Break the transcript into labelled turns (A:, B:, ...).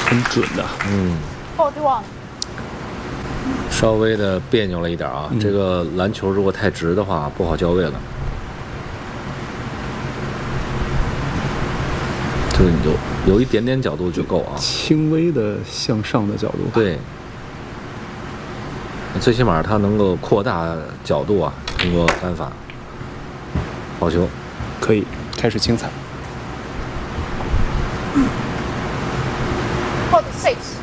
A: 很准的。
B: 41。
C: 稍微的别扭了一点啊，这个篮球如果太直的话，不好交位了。就有一点点角度就够啊，
A: 轻微的向上的角度。
C: 对，最起码它能够扩大角度啊，通过单法。好球，
A: 可以开始清彩。
B: 46。